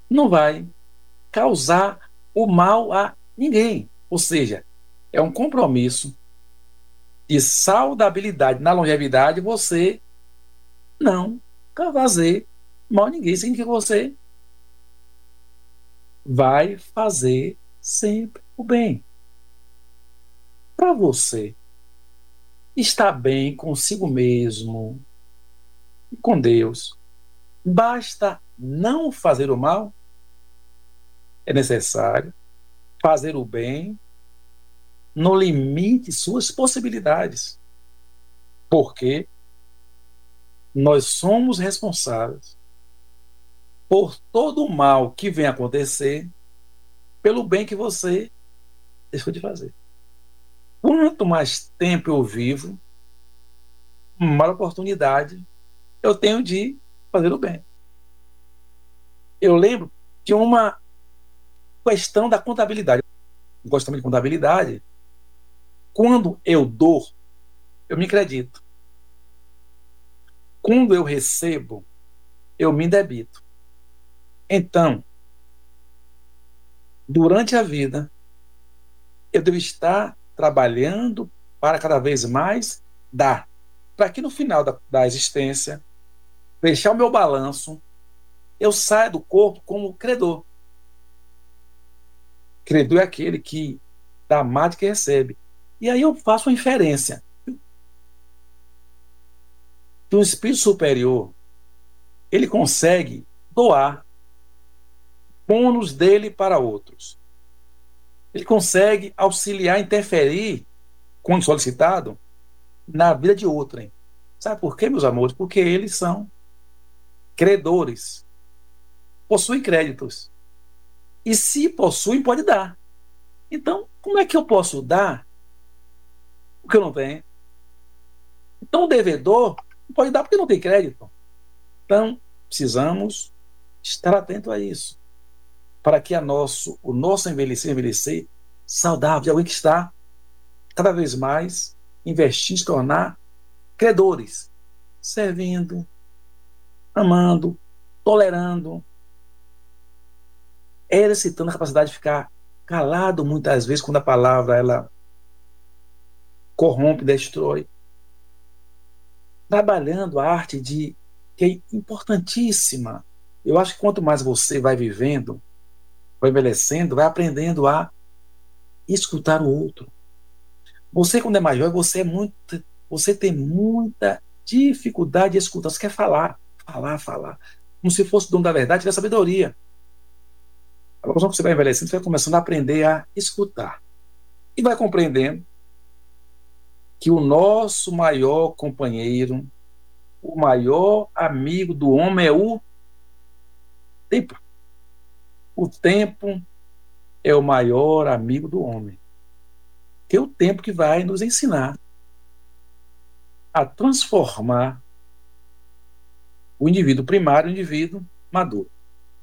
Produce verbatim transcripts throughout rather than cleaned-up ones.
não vai causar o mal a ninguém. Ou seja, é um compromisso de saudabilidade na longevidade você não fazer mal a ninguém. Significa que você vai fazer sempre o bem. Para você estar bem consigo mesmo e com Deus, basta não fazer o mal. É necessário fazer o bem no limite de suas possibilidades, porque nós somos responsáveis por todo o mal que vem acontecer pelo bem que você deixou de fazer. Quanto mais tempo eu vivo, maior oportunidade eu tenho de fazer o bem. Eu lembro de uma questão da contabilidade. Eu gosto também de contabilidade. Quando eu dou, eu me acredito. Quando eu recebo, eu me debito. Então, durante a vida, eu devo estar trabalhando para cada vez mais dar. Para que no final da, da existência, fechar o meu balanço, eu saia do corpo como credor. Credor é aquele que dá mais do que recebe. E aí eu faço uma inferência. Que o espírito superior, ele consegue doar bônus dele para outros. Ele consegue auxiliar, interferir, quando solicitado, na vida de outrem. Sabe por quê, meus amores? Porque eles são credores, possuem créditos. E se possuem, pode dar. Então, como é que eu posso dar o que eu não tenho? Então, o devedor não pode dar porque não tem crédito. Então, precisamos estar atento a isso, para que a nosso, o nosso envelhecer, envelhecer saudável, de alguém que está cada vez mais investindo em se tornar credores, servindo, amando, tolerando, exercitando a capacidade de ficar calado muitas vezes quando a palavra ela corrompe, destrói, trabalhando a arte de que é importantíssima. Eu acho que quanto mais você vai vivendo, vai envelhecendo, vai aprendendo a escutar o outro. Você, quando é maior, você é muito, você tem muita dificuldade de escutar. Você quer falar, falar, falar. Como se fosse o dono da verdade, tiver sabedoria. A proporção que você vai envelhecendo, você vai começando a aprender a escutar. E vai compreendendo que o nosso maior companheiro, o maior amigo do homem é o tempo. O tempo é o maior amigo do homem. Que é o tempo que vai nos ensinar a transformar o indivíduo primário em indivíduo maduro.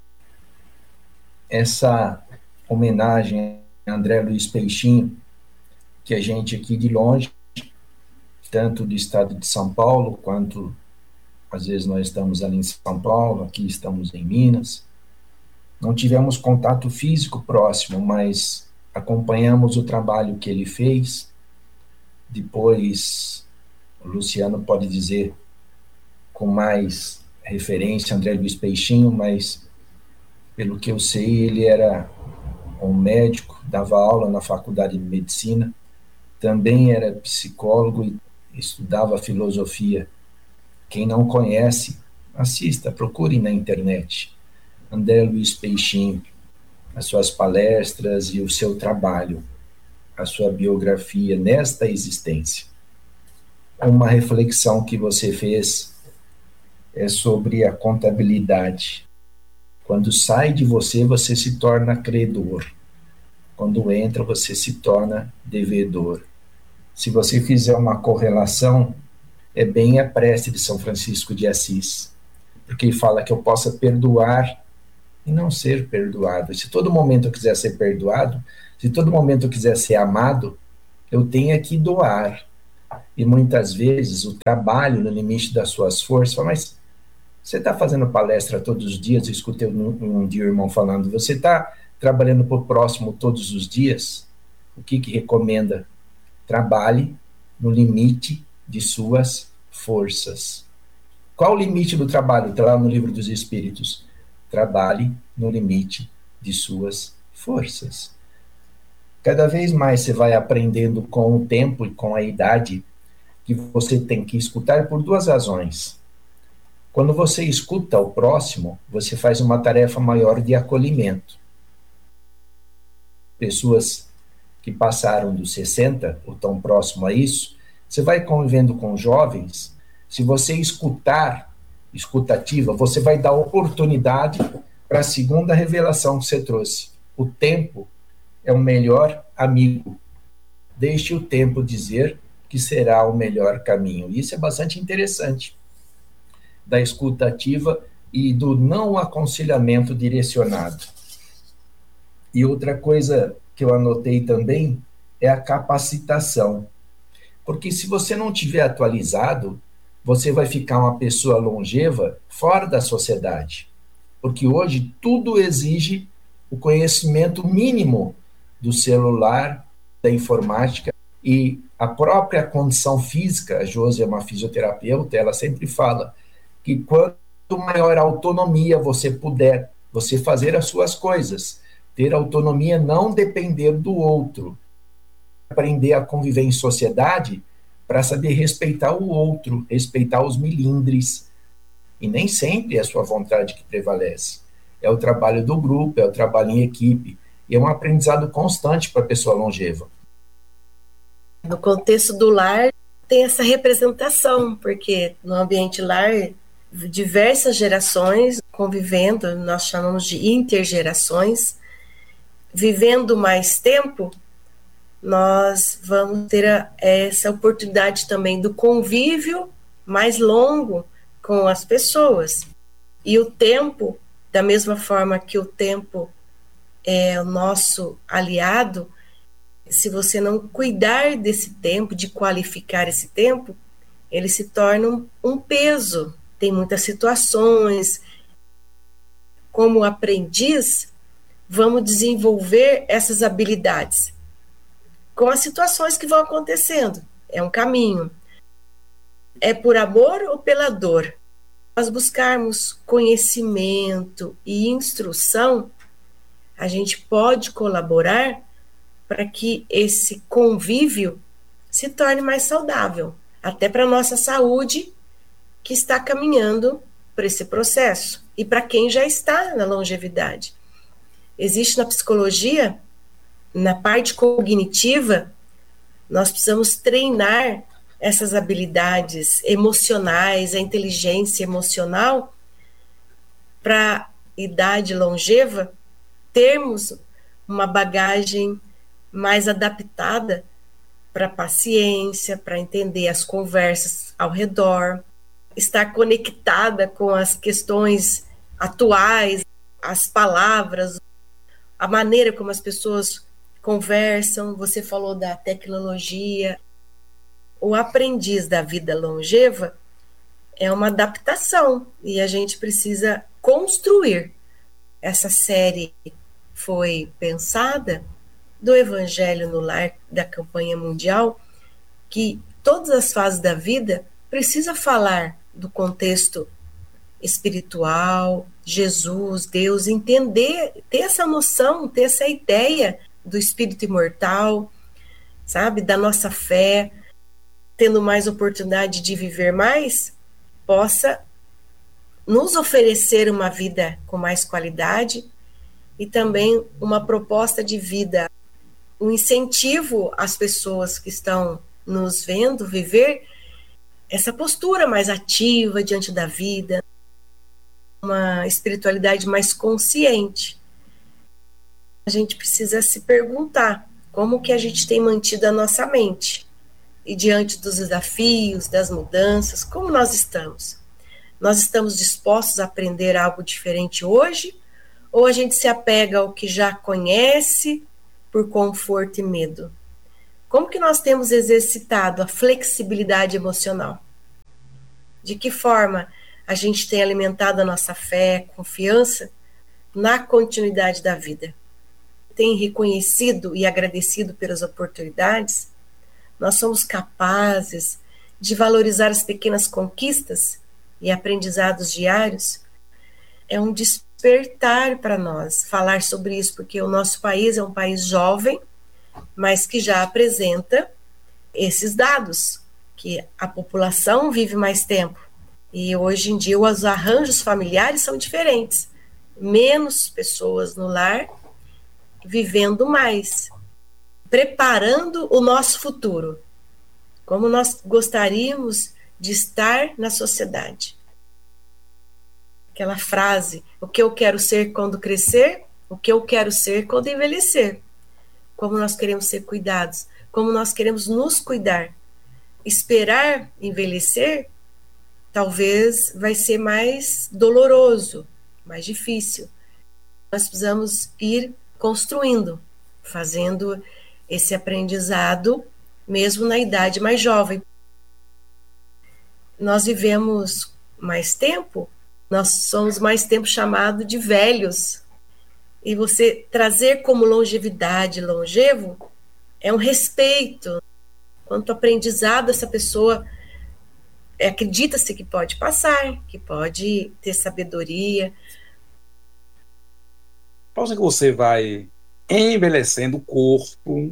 Essa homenagem a André Luiz Peixinho, que a gente aqui de longe, tanto do estado de São Paulo, quanto às vezes nós estamos ali em São Paulo, aqui estamos em Minas, não tivemos contato físico próximo, mas acompanhamos o trabalho que ele fez. Depois, o Luciano pode dizer com mais referência, André Luiz Peixinho, mas pelo que eu sei, ele era um médico, dava aula na faculdade de medicina, também era psicólogo e estudava filosofia. Quem não conhece, assista, procure na internet. André Luiz Peixinho, as suas palestras e o seu trabalho, a sua biografia nesta existência. Uma reflexão que você fez é sobre a contabilidade. Quando sai de você, você se torna credor. Quando entra, você se torna devedor. Se você fizer uma correlação, é bem a prece de São Francisco de Assis, porque ele fala que eu possa perdoar e não ser perdoado. Se todo momento eu quiser ser perdoado, se todo momento eu quiser ser amado, eu tenho que doar. E muitas vezes o trabalho no limite das suas forças, fala, mas Você está fazendo palestra todos os dias? Eu escutei um, um dia o irmão falando, você está trabalhando por próximo todos os dias? O que que recomenda? Trabalhe no limite de suas forças. Qual o limite do trabalho? Está lá no Livro dos Espíritos. Trabalhe no limite de suas forças. Cada vez mais você vai aprendendo com o tempo e com a idade que você tem que escutar por duas razões. Quando você escuta o próximo, você faz uma tarefa maior de acolhimento. Pessoas que passaram dos sessenta, ou tão próximo a isso, você vai convivendo com jovens, se você escutar, escutativa, você vai dar oportunidade para a segunda revelação que você trouxe. O tempo é o melhor amigo. Deixe o tempo dizer que será o melhor caminho. Isso é bastante interessante, da escutativa e do não aconselhamento direcionado. E outra coisa que eu anotei também é a capacitação. Porque se você não tiver atualizado, você vai ficar uma pessoa longeva fora da sociedade. Porque hoje tudo exige o conhecimento mínimo do celular, da informática e a própria condição física. A Josi é uma fisioterapeuta, ela sempre fala que quanto maior a autonomia você puder, você fazer as suas coisas, ter autonomia, não depender do outro, aprender a conviver em sociedade para saber respeitar o outro, respeitar os milindres. E nem sempre é a sua vontade que prevalece. É o trabalho do grupo, é o trabalho em equipe, e é um aprendizado constante para a pessoa longeva. No contexto do lar, tem essa representação, porque no ambiente lar, diversas gerações convivendo, nós chamamos de intergerações, vivendo mais tempo, nós vamos ter a, essa oportunidade também do convívio mais longo com as pessoas. E o tempo, da mesma forma que o tempo é o nosso aliado, se você não cuidar desse tempo, de qualificar esse tempo, ele se torna um, um peso. Tem muitas situações. Como aprendiz, vamos desenvolver essas habilidades com as situações que vão acontecendo. É um caminho. É por amor ou pela dor? Nós buscarmos conhecimento e instrução, a gente pode colaborar para que esse convívio se torne mais saudável, até para a nossa saúde, que está caminhando para esse processo, e para quem já está na longevidade. Existe na psicologia, na parte cognitiva, nós precisamos treinar essas habilidades emocionais, a inteligência emocional, para a idade longeva, termos uma bagagem mais adaptada para a paciência, para entender as conversas ao redor, estar conectada com as questões atuais, as palavras, a maneira como as pessoas conversam. Você falou da tecnologia. O aprendiz da vida longeva é uma adaptação e a gente precisa construir. Essa série foi pensada do Evangelho no Lar, da campanha mundial, que todas as fases da vida precisa falar do contexto espiritual, Jesus, Deus, entender, ter essa noção, ter essa ideia do espírito imortal, sabe, da nossa fé, tendo mais oportunidade de viver mais, possa nos oferecer uma vida com mais qualidade e também uma proposta de vida, um incentivo às pessoas que estão nos vendo viver essa postura mais ativa diante da vida, uma espiritualidade mais consciente. A gente precisa se perguntar como que a gente tem mantido a nossa mente e diante dos desafios, das mudanças, como nós estamos? Nós estamos dispostos a aprender algo diferente hoje? Ou a gente se apega ao que já conhece por conforto e medo? Como que nós temos exercitado a flexibilidade emocional? De que forma a gente tem alimentado a nossa fé, confiança na continuidade da vida. Tem reconhecido e agradecido pelas oportunidades, nós somos capazes de valorizar as pequenas conquistas e aprendizados diários. É um despertar para nós falar sobre isso, porque o nosso país é um país jovem, mas que já apresenta esses dados, que a população vive mais tempo. E hoje em dia os arranjos familiares são diferentes. Menos pessoas no lar, vivendo mais, preparando o nosso futuro, como nós gostaríamos de estar na sociedade. Aquela frase, o que eu quero ser quando crescer, o que eu quero ser quando envelhecer. Como nós queremos ser cuidados, como nós queremos nos cuidar. Esperar envelhecer, talvez vai ser mais doloroso, mais difícil. Nós precisamos ir construindo, fazendo esse aprendizado, mesmo na idade mais jovem. Nós vivemos mais tempo, nós somos mais tempo chamado de velhos. E você trazer como longevidade, longevo, é um respeito. Quanto aprendizado essa pessoa acredita-se que pode passar, que pode ter sabedoria. Pausa que você vai envelhecendo o corpo,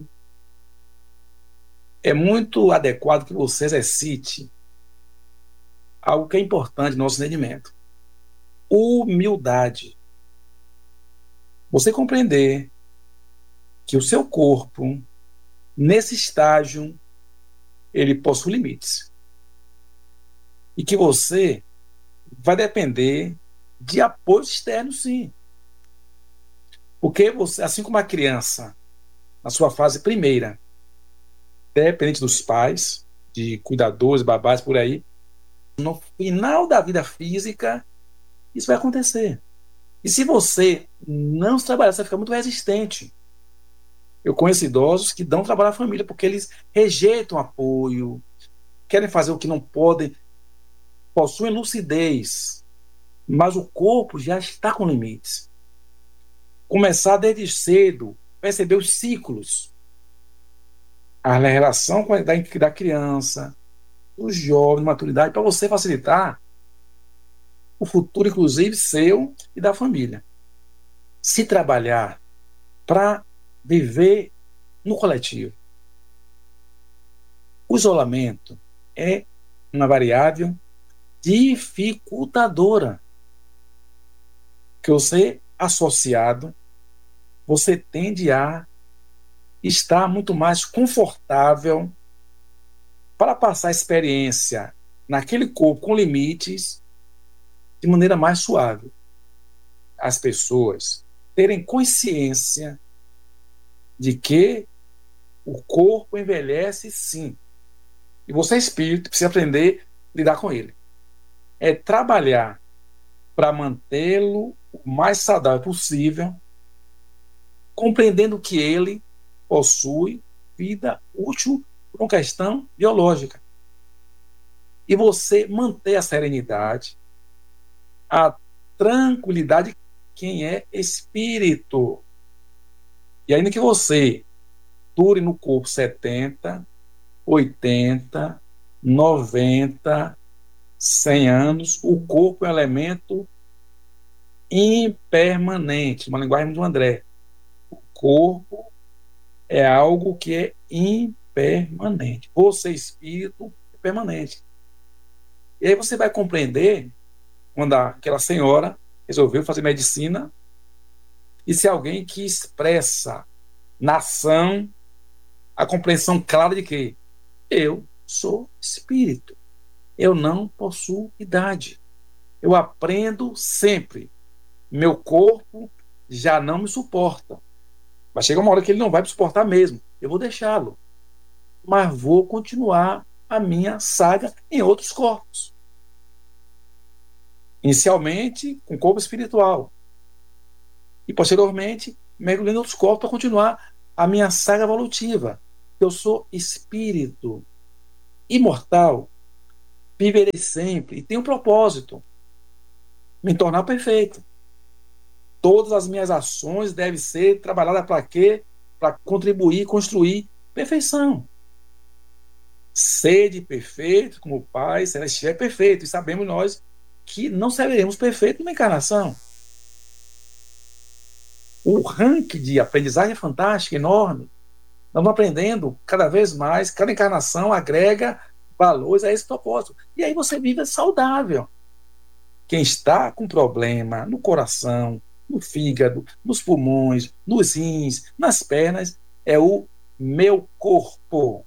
é muito adequado que você exercite algo que é importante no nosso entendimento. Humildade. Você compreender que o seu corpo, nesse estágio, ele possui limites. E que você vai depender de apoio externo, sim. Porque você, assim como a criança, na sua fase primeira, dependente dos pais, de cuidadores, babás, por aí, no final da vida física, isso vai acontecer. E se você não se trabalhar, você vai ficar muito resistente. Eu conheço idosos que dão trabalho à família porque eles rejeitam apoio, querem fazer o que não podem, possuem lucidez, mas o corpo já está com limites. Começar desde cedo, perceber os ciclos, a relação com a idade da criança, do jovem, maturidade, para você facilitar o futuro, inclusive, seu e da família. Se trabalhar para viver no coletivo. O isolamento é uma variável dificultadora, que você, associado, você tende a estar muito mais confortável para passar a experiência naquele corpo com limites de maneira mais suave. As pessoas terem consciência de que o corpo envelhece, sim. E você, espírito, precisa aprender a lidar com ele. É trabalhar para mantê-lo o mais saudável possível, compreendendo que ele possui vida útil por uma questão biológica. E você manter a serenidade, a tranquilidade de quem é espírito. E ainda que você dure no corpo setenta, oitenta, noventa, cem anos, o corpo é um elemento impermanente, uma linguagem do André. O corpo é algo que é impermanente. Você, espírito, é permanente. E aí você vai compreender quando aquela senhora resolveu fazer medicina, e se alguém que expressa na ação a compreensão clara de que eu sou espírito, eu não possuo idade, eu aprendo sempre, meu corpo já não me suporta, vai chegar uma hora que ele não vai me suportar mesmo, eu vou deixá-lo, mas vou continuar a minha saga em outros corpos, inicialmente com corpo espiritual, e posteriormente mergulhando em outros corpos para continuar a minha saga evolutiva. Eu sou espírito imortal, viverei sempre e tenho um propósito. me tornar perfeito. Todas as minhas ações devem ser trabalhadas para quê? Para contribuir, construir perfeição. Sede perfeito, como o Pai Celestial é perfeito. E sabemos nós que não seremos perfeitos numa encarnação. O ranking de aprendizagem é fantástico, enorme. Estamos aprendendo cada vez mais, cada encarnação agrega valores a esse propósito. E aí você vive saudável. Quem está com problema no coração, no fígado, nos pulmões, nos rins, nas pernas, é o meu corpo.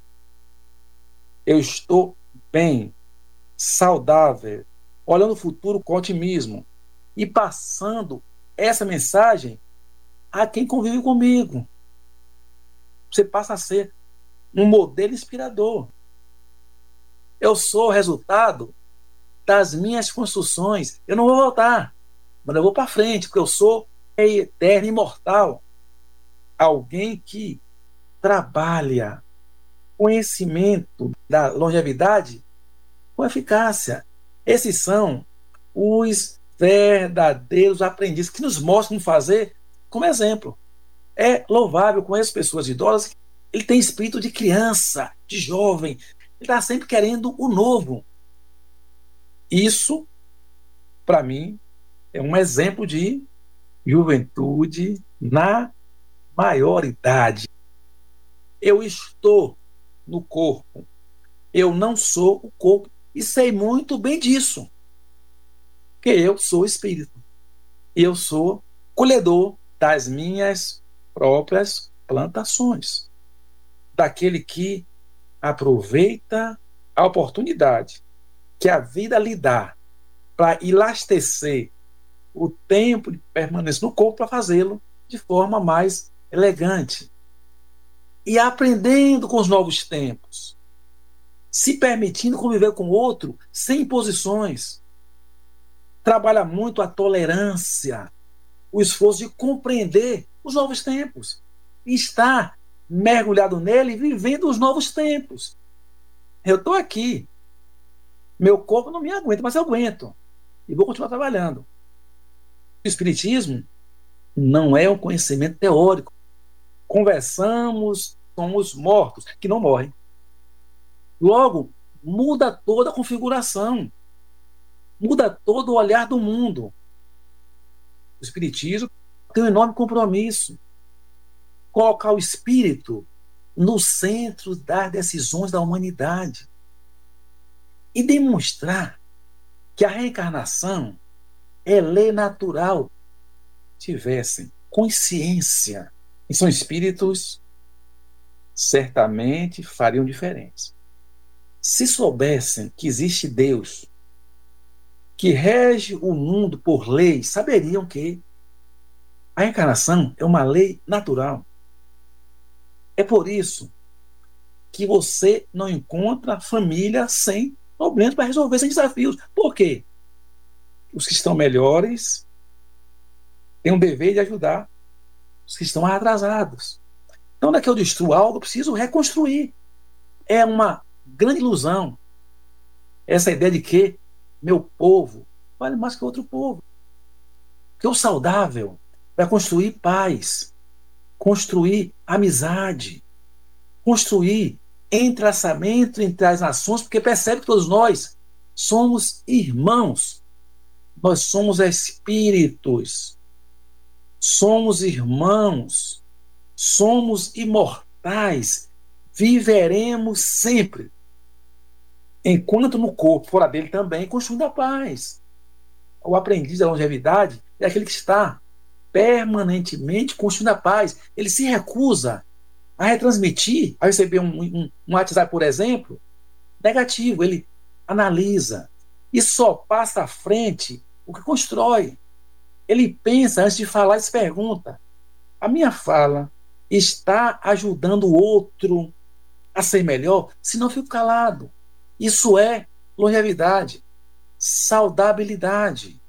Eu estou bem, saudável, olhando o futuro com otimismo e passando essa mensagem a quem convive comigo. Você passa a ser um modelo inspirador. Eu sou o resultado das minhas construções. Eu não vou voltar, mas eu vou para frente, porque eu sou eterno, imortal. Alguém que trabalha conhecimento da longevidade com eficácia. Esses são os verdadeiros aprendizes que nos mostram como fazer como exemplo. É louvável, conheço pessoas idosas, ele tem espírito de criança, de jovem, ele está sempre querendo o novo. Isso, para mim, é um exemplo de juventude na maioridade. Eu estou no corpo, eu não sou o corpo, e sei muito bem disso, que eu sou espírito, e eu sou colhedor das minhas próprias plantações, daquele que aproveita a oportunidade que a vida lhe dá para elastecer o tempo de permanência no corpo para fazê-lo de forma mais elegante. E aprendendo com os novos tempos, se permitindo conviver com o outro sem imposições. Trabalha muito a tolerância, o esforço de compreender os novos tempos e estar mergulhado nele e vivendo os novos tempos. Eu estou aqui, meu corpo não me aguenta, mas eu aguento e vou continuar trabalhando. O Espiritismo não é um conhecimento teórico. Conversamos com os mortos, que não morrem. Logo, muda toda a configuração, muda todo o olhar do mundo. O Espiritismo tem um enorme compromisso. Colocar o espírito no centro das decisões da humanidade e demonstrar que a reencarnação é lei natural. Tivessem consciência e são espíritos, certamente fariam diferença. Se soubessem que existe Deus, que rege o mundo por lei, saberiam que a encarnação é uma lei natural. É por isso que você não encontra família sem problemas para resolver, sem desafios. Por quê? Os que estão melhores têm um dever de ajudar os que estão atrasados. Então, não é que eu destruo algo, eu preciso reconstruir. É uma grande ilusão essa ideia de que meu povo vale mais que outro povo. Porque o saudável vai construir paz, construir amizade, construir entrelaçamento entre as nações, porque percebe que todos nós somos irmãos, nós somos espíritos, somos irmãos, somos imortais, viveremos sempre, enquanto no corpo, fora dele também, construindo a paz. O aprendiz da longevidade é aquele que está permanentemente construindo a paz. Ele se recusa a retransmitir, a receber um, um, um WhatsApp, por exemplo, negativo. Ele analisa e só passa à frente o que constrói. Ele pensa antes de falar e se pergunta: a minha fala está ajudando o outro a ser melhor? Se não, fico calado. Isso é longevidade, saudabilidade.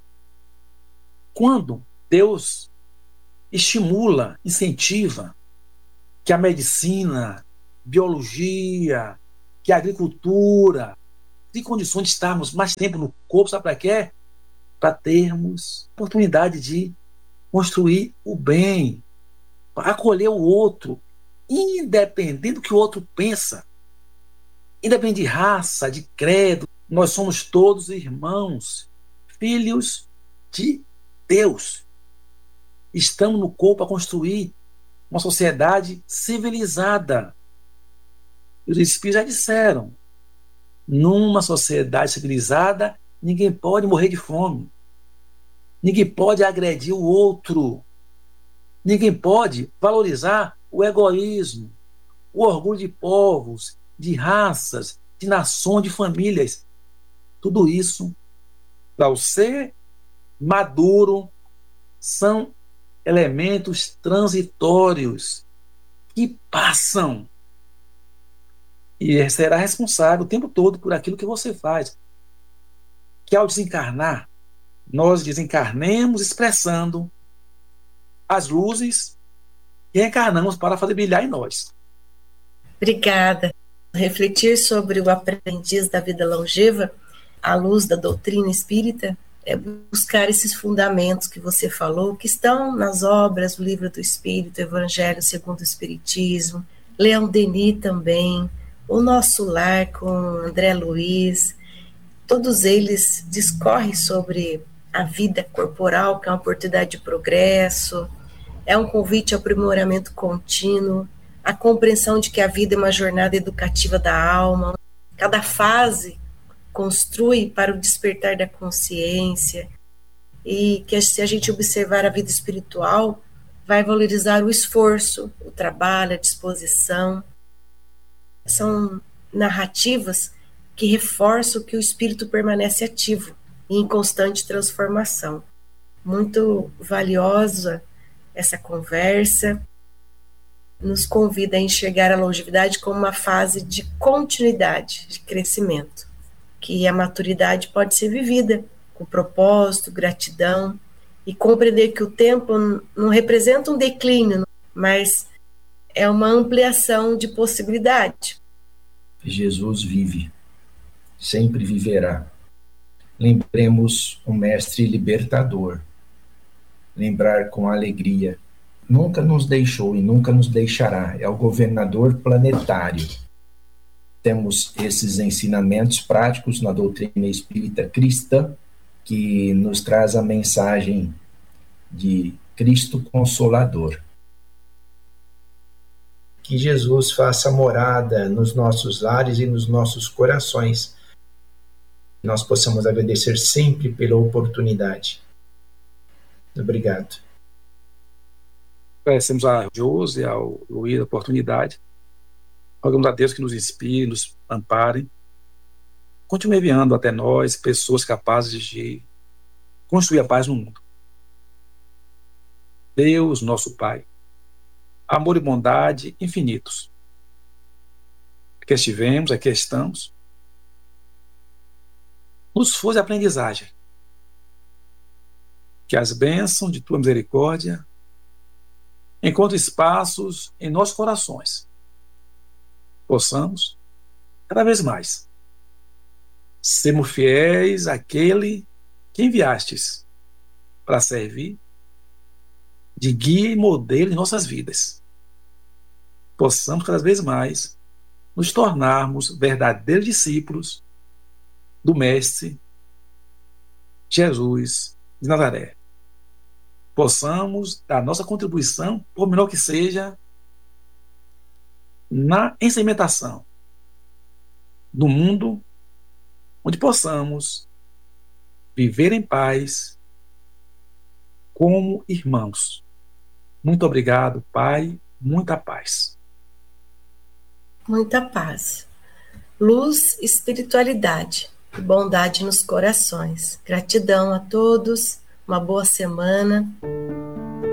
Quando Deus estimula, incentiva que a medicina, biologia, que a agricultura tem condições de estarmos mais tempo no corpo, sabe para quê? para termos oportunidade de construir o bem, para acolher o outro, independente do que o outro pensa, independente de raça, de credo. Nós somos todos irmãos, filhos de Deus. Estamos no corpo a construir uma sociedade civilizada. E os espíritos já disseram, numa sociedade civilizada, ninguém pode morrer de fome. Ninguém pode agredir o outro. Ninguém pode valorizar o egoísmo, o orgulho de povos, de raças, de nações, de famílias. Tudo isso, para o ser maduro, são elementos transitórios que passam. E será responsável o tempo todo por aquilo que você faz. Que ao desencarnar, nós desencarnemos expressando as luzes que encarnamos para fazer brilhar em nós. Obrigada. Refletir sobre o aprendiz da vida longeva, à luz da doutrina espírita, é buscar esses fundamentos que você falou, que estão nas obras, o Livro do Espírito, Evangelho segundo o Espiritismo, Leon Denis também, O Nosso Lar com André Luiz. Todos eles discorrem sobre a vida corporal, que é uma oportunidade de progresso, é um convite ao aprimoramento contínuo, a compreensão de que a vida é uma jornada educativa da alma, cada fase construi para o despertar da consciência, e que se a gente observar a vida espiritual, vai valorizar o esforço, o trabalho, a disposição. São narrativas que reforçam que o espírito permanece ativo e em constante transformação. Muito valiosa essa conversa, nos convida a enxergar a longevidade como uma fase de continuidade, de crescimento, que a maturidade pode ser vivida com propósito, gratidão, e compreender que o tempo não representa um declínio, mas é uma ampliação de possibilidade. Jesus vive, sempre viverá. Lembremos um mestre libertador. Lembrar com alegria. Nunca nos deixou e nunca nos deixará. É o governador planetário. Temos esses ensinamentos práticos na doutrina espírita cristã, que nos traz a mensagem de Cristo Consolador. Que Jesus faça morada nos nossos lares e nos nossos corações. Nós possamos agradecer sempre pela oportunidade. Obrigado. Agradecemos a Josi, ao Luiz, a oportunidade. Rogamos a Deus que nos inspire, nos ampare. Continue enviando até nós pessoas capazes de construir a paz no mundo. Deus, nosso Pai, amor e bondade infinitos. Aqui estivemos, aqui estamos. Nos fosse aprendizagem. Que as bênçãos de Tua misericórdia encontrem espaços em nossos corações. Possamos, cada vez mais, sermos fiéis àquele que enviastes para servir de guia e modelo em nossas vidas. Possamos, cada vez mais, nos tornarmos verdadeiros discípulos do Mestre Jesus de Nazaré. Possamos dar nossa contribuição, por menor que seja, na incementação do mundo onde possamos viver em paz como irmãos. Muito obrigado, Pai. Muita paz. Muita paz. Luz, espiritualidade e bondade nos corações. Gratidão a todos. Uma boa semana.